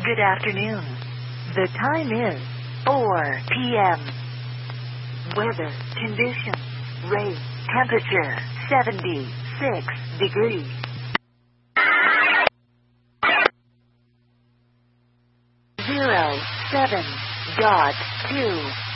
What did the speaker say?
Good afternoon. The time is 4 p.m. Weather condition. Rain. Temperature 76 degrees. 07.2